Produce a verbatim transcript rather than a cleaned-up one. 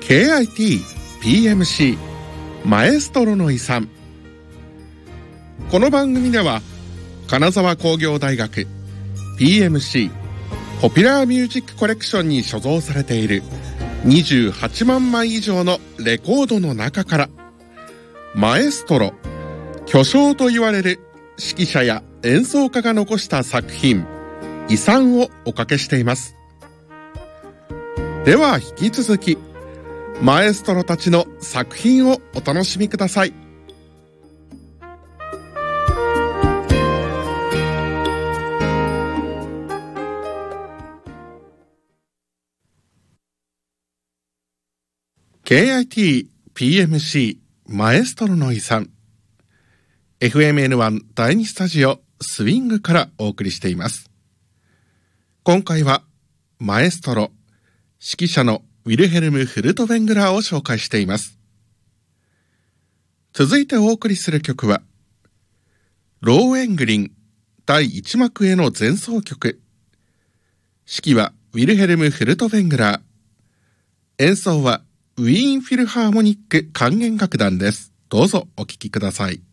ケーアイティーピーエムシー マエストロの遺産。この番組では金沢工業大学 ピーエムシー ポピュラーミュージックコレクションに所蔵されているにじゅうはちまんまい以上のレコードの中からマエストロ、巨匠と言われる指揮者や演奏家が残した作品、遺産をおかけしています。では引き続きマエストロたちの作品をお楽しみください。ケーアイティーピーエムシー マエストロの遺産、 エフエムエヌワン だいにスタジオスウィングからお送りしています。今回はマエストロ、指揮者のウィルヘルム・フルトヴェングラーを紹介しています。続いてお送りする曲はローエングリンだいいち幕への前奏曲。指揮はウィルヘルム・フルトヴェングラー、演奏はウィーンフィルハーモニック管弦楽団です。どうぞお聴きください。